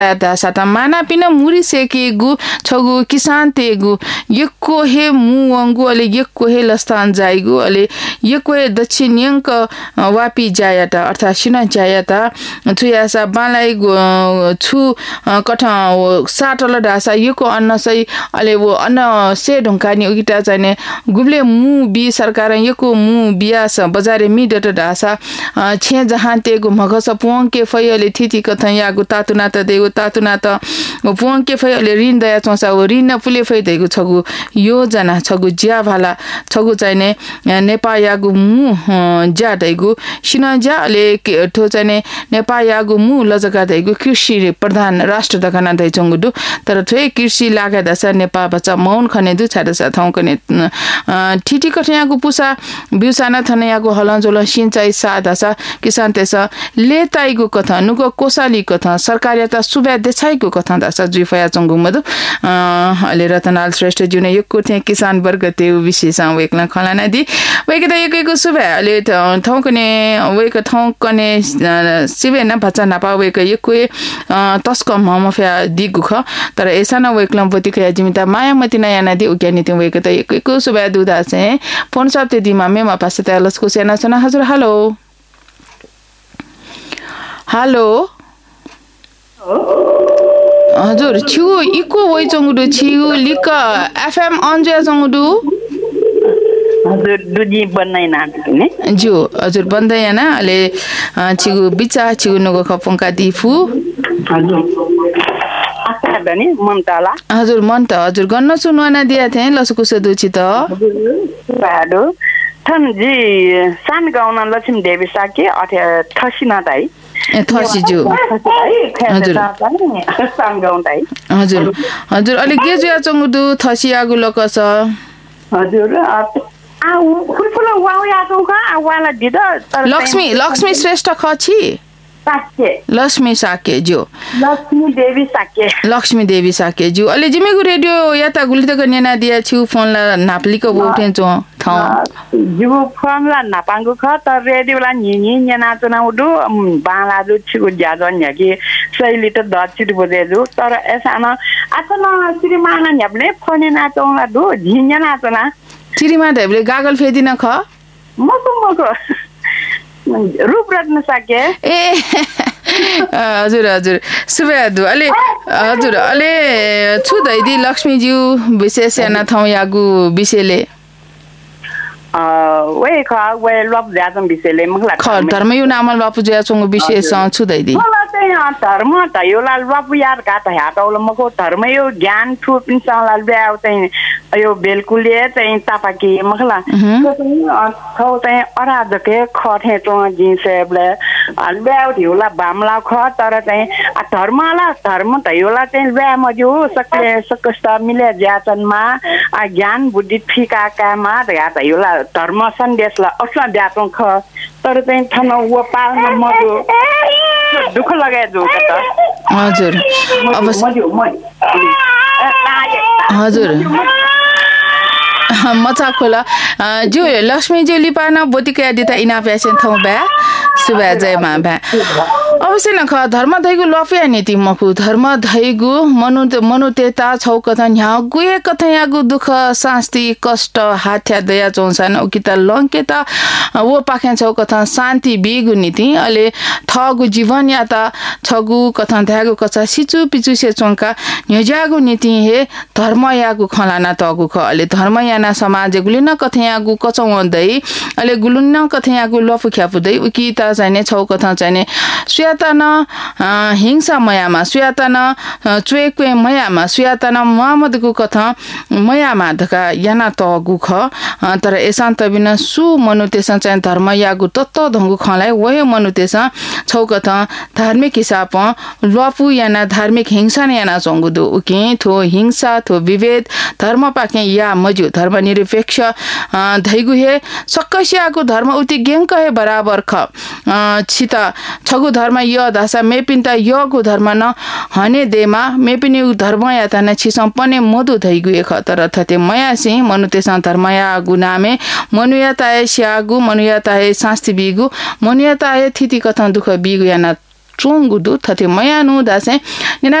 दासाता माना पिन मुरी सेकेगु छगु किसान तेगु यक्को हे मुवंगु अले यक्को हे लस्तान जाइगु अले यक्को हे दक्षिण यंक वापी जायाता अर्थात सिना जायाता छुयासा बालाई छु कठ साटल दासा यको अन्न सही अले वो अन्न से ढुंकानी उगिटा चाहिने गुब्ले मु बी सरकार यको मु बियास बजारे मिडट दासा छे जहां तेगु मगस पोंग के फयले थिति कथ यागु तातुना त देगु तातुना त पोंग के फयले रिन दया चौसा वो रिन पुले फय देगु छगु योजना छगु ज्या भाला छगु चाहिने नेपाल यागु मु ज्या देगु सिना ज्या अले ठो चाहिने नेपाल यागु मु लजका देगु कृषि प्रधान राष्ट्र दखना दै चंगुदु तर थ्वे कृषि लागा दसा नेपाल बच्चा मौन खने दु छाड सा थौ कने ठिठी कठयागु पुसा बिउसाना थनयागु हलंजोल सिंचाई सा दसा किसान तेसा लेताइगु कथा नुको कोसाली कथा सरकारियाता सुबे देछाइगु कथा दसा जुफया चंगु मदु अले रतनाल श्रेष्ठ जुने यक्को थे किसान वर्ग ते विशेषा वेकला खलाना दि वेकता यकको सुबे अले थौ कने वेक थौ कने सिबे न भचा नापा वेक यक्को तस्क ममफया दिगु ख तर एसा न वेकलम पतिकया जिमिता मायामती Nayana the उक्यानी the वेकता यकको Sube दुदा say phone सप्ते दिमा मेमा पासे तलसको सेना सना हजुर हेलो हेलो हजुर छु इको वइ चंगुदु छु लिक एफएम अन जे चंगुदु हजुर दुजी बन्नै नाने जो हजुर बन्दै ना अले छु बिचा छु नको खपंका दिफु हजुर आस्था दनी ममताला हजुर मन त हजुर गन्न सुनवाना दिया थे लसको सदुछि त बाडो थन जी सान गाउन लक्ष्मी देवी साके अथे ठसिना दाइ थसी जो हजुर सान गाउन दाइ हजुर हजुर अलि गेजुया चंगुदु थसी आगु लकस हजुर आ फुलफुल वाउ याको का वाला दिद लक्ष्मी श्रेष्ठ खछि साके लक्ष्मी साके जो लक्ष्मी देवी साके जो अले जिमेगु रेडियो याता गुलित गन्याना दिया छु फोन ला नापलिको बोठे चो थौ जिबु फोन ला नापांगु ख त रेडियो ला निनि न्याना चना उडु बाला दु छु ज्याजन याकी सैली त दछि बजेजु तर एसाना आतना श्रीमान न्याबले फोन ना चोला दु झिन्याना चना श्रीमान देबले गागल फेदिन ख मको रूप रत्न साके ए हजुर हजुर सुबेदु अले हजुर अले छु दैदी लक्ष्मीज्यू विशेष याना थौ यागु विषयले वे खा वे लप ज्याजम विषयले मखला धर्म यो नाम लप ज्याचंग विशेष छु दैदी धर्म त यो लाल बापु यार का त हातौल मको धर्म यो ज्ञान थुपिन सालाल ब्याउ चाहिँ यो बेलकुले चाहिँ तापाकी मखला खौ चाहिँ अराजके खथे त जिसेबले ब्याउ थिउला बामला ख तर चाहिँ धर्म त योला चाहिँ ब्या मजु सकले सकस्ता मिले ज्याचनमा ज्ञान बुद्धि फिकाकामा त योला धर्म सन्देशला असला ब्यापं ख तर चाहिँ थन व पाल्न मजु दुख लगाए जो त हजुर अब हजुर मचा खोला जो लक्ष्मी जो लिपाना बोतिका दिता इना पेसेन थौ बा सुबा जय मा बा अवश्य न ख धर्म धैगु लफिया नीति मखु धर्म धैगु मनुतेता छौ कथा न्या गुए कथा यागु दुख शास्ति कष्ट हाथ्या दया चौसान उकिता लंकेता वो पाखे छौ कथा शान्ति बिगु नीति अले थगु जीवन याता छगु कथा धागु कचा सिचु पिचु से चौका न्यजागु नीति हे धर्म यागु खलाना तगु ख अले धर्म याना समाज गुलिन कथा यागु कचौंदै अले गुलुन्न कथा यागु लफु ख्यापुदै उकिता चाहिने छौ कथा चाहिने सुयातन हिंसा मयामा सुयातन चुएक्वे मयामा सुयातन मोहम्मदको कथा मयामा धका याना तगु ख तर एसान्त बिना सु मनुतेसन चाहिँ धर्म यागु तत्त धंगु खलाई वय मनुतेसन छौ कथा धार्मिक हिसाब लपु याना धार्मिक हिंसा ने याना चंगु दु उके थो हिंसा थो विभेद धर्म पाके या मजु धर्म निरपेक्ष धैगु हे सक्कसियाको धर्म उति गेंक हे बराबर ख छिता छगु धर्म य दासा मेपिन्ता यगु धर्म न हने देमा मेपिनि धर्म याता न छि सम्पने मधु धैगु एख तर थते मया सि मनुतेसा धर्म या गुनामे मनुयाता स्यागु मनुयाता शास्ति बिगु मनुयाता थिति कथा दुख बिगु याना strong du thate maya nu da se